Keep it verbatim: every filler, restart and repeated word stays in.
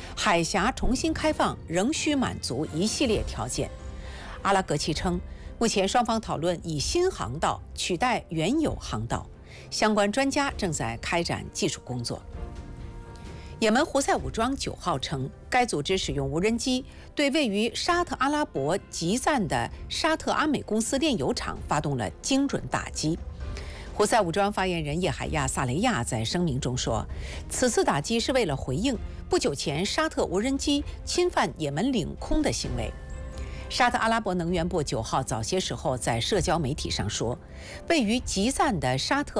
海峡重新开放仍需满足一系列条件。阿拉格奇称，目前双方讨论以新航道取代原有航道，相关专家正在开展技术工作。也门胡塞武装九号称，该组织使用无人机对位于沙特阿拉伯吉赞的沙特阿美公司炼油厂发动了精准打击。胡塞武装发言人叶海亚·萨雷亚在声明中说，此次打击是为了回应不久前沙特无人机侵犯也门领空的行为。沙特阿拉伯能源部九号早些时候在社交媒体上说，位于吉赞的沙特